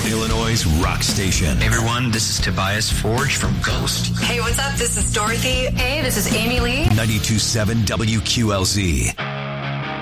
Illinois' rock station. Hey everyone, this is Tobias Forge from Ghost. Hey, what's up? This is Dorothy. Hey, this is Amy Lee. 92.7 WQLZ.